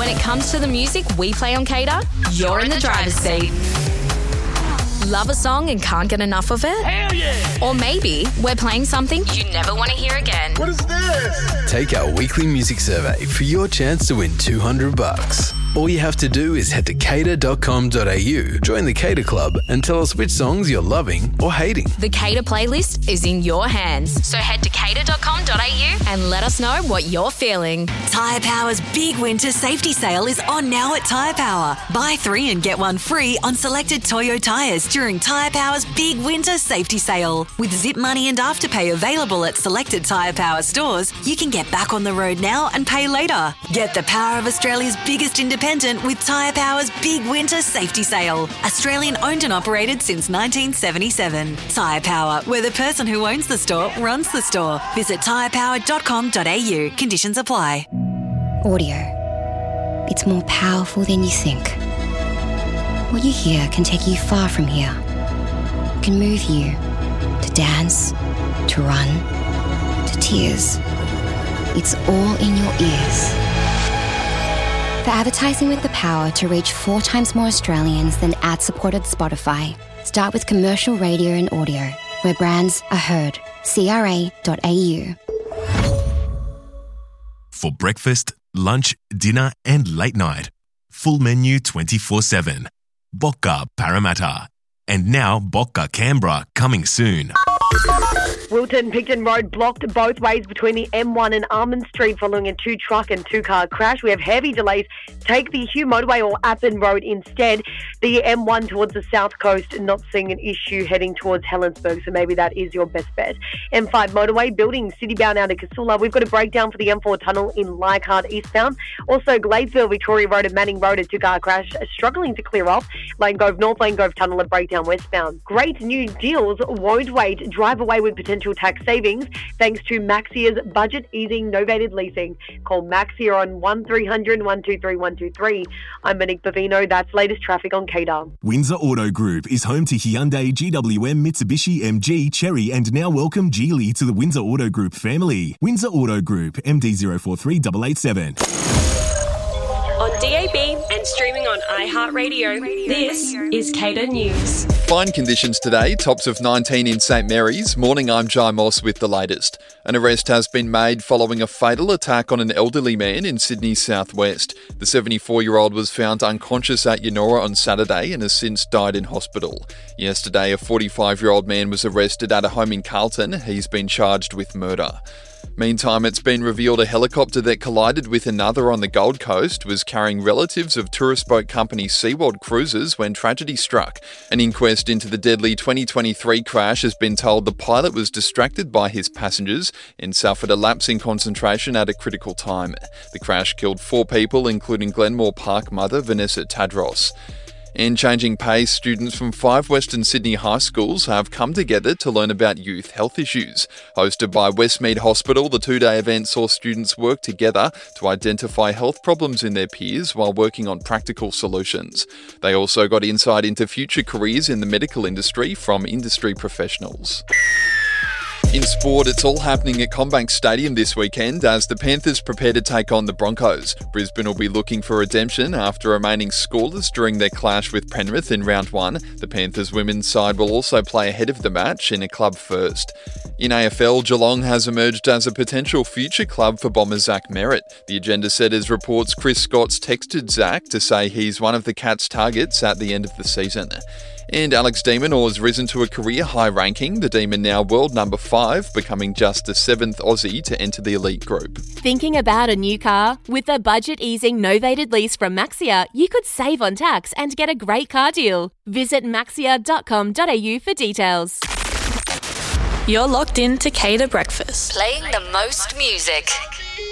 When it comes to the music we play on Cater, you're in the driver's seat. Love a song and can't get enough of it? Hell yeah! Or maybe we're playing something you never want to hear again. What is this? Take our weekly music survey for your chance to win $200. All you have to do is head to cater.com.au, join the Cater Club, and tell us which songs you're loving or hating. The Cater playlist is in your hands. So head to cater.com.au and let us know what you're feeling. Tyre Power's big winter safety sale is on now at Tyre Power. Buy 3 and get 1 free on selected Toyo tyres during Tyre Power's big winter safety sale. With Zip Money and Afterpay available at selected Tyre Power stores, you can get back on the road now and pay later. Get the power of Australia's biggest independent with Tyre Power's big winter safety sale. Australian owned and operated since 1977. Tyre Power, where the person who owns the store runs the store. Visit tyrepower.com.au. Conditions apply. Audio. It's more powerful than you think. What you hear can take you far from here. It can move you to dance, to run, to tears. It's all in your ears. For advertising with the power to reach 4 times more Australians than ad-supported Spotify, start with commercial radio and audio, where brands are heard. CRA.au. For breakfast, lunch, dinner and late night. Full menu 24/7. Bocca Parramatta. And now Bocca Canberra coming soon. Wilton-Picton Road blocked both ways between the M1 and Almond Street following a 2-truck and 2-car crash. We have heavy delays. Take the Hugh Motorway or Appin Road instead. The M1 towards the south coast, not seeing an issue heading towards Helensburgh, so maybe that is your best bet. M5 Motorway, building citybound out of Casula. We've got a breakdown for the M4 tunnel in Leichhardt eastbound. Also, Gladesville, Victoria Road and Manning Road, a 2-car crash, struggling to clear off. Lane Grove, North Lane Grove tunnel, a breakdown westbound. Great new deals won't wait. Drive away with potential tax savings thanks to Maxia's budget easing novated leasing. Call Maxia on 1300 123 123. I'm Monique Bavino. That's latest traffic on Cater. Windsor Auto Group is home to Hyundai, GWM, Mitsubishi, MG, Chery and now welcome Geely to the Windsor Auto Group family. Windsor Auto Group, MD043887. On DAB and streaming on iHeartRadio, this is Cater News. Fine conditions today, tops of 19 in St Mary's. Morning, I'm Jai Moss with the latest. An arrest has been made following a fatal attack on an elderly man in Sydney's southwest. The 74-year-old was found unconscious at Yennora on Saturday and has since died in hospital. Yesterday, a 45-year-old man was arrested at a home in Carlton. He's been charged with murder. Meantime, it's been revealed a helicopter that collided with another on the Gold Coast was carrying relatives of tourist boat company Seaworld Cruises when tragedy struck. An inquest into the deadly 2023 crash has been told the pilot was distracted by his passengers and suffered a lapse in concentration at a critical time. The crash killed 4 people, including Glenmore Park mother Vanessa Tadros. And changing pace, students from 5 Western Sydney high schools have come together to learn about youth health issues. Hosted by Westmead Hospital, the 2-day event saw students work together to identify health problems in their peers while working on practical solutions. They also got insight into future careers in the medical industry from industry professionals. In sport, it's all happening at CommBank Stadium this weekend as the Panthers prepare to take on the Broncos. Brisbane will be looking for redemption after remaining scoreless during their clash with Penrith in round 1. The Panthers women's side will also play ahead of the match in a club first. In AFL, Geelong has emerged as a potential future club for bomber Zach Merritt. The agenda setters reports Chris Scott's texted Zach to say he's one of the Cats' targets at the end of the season. And Alex de Minaur has risen to a career-high ranking, the Demon now world number 5, becoming just the 7th Aussie to enter the elite group. Thinking about a new car? With a budget-easing novated lease from Maxia, you could save on tax and get a great car deal. Visit maxia.com.au for details. You're locked in to Cater Breakfast. Playing the most music.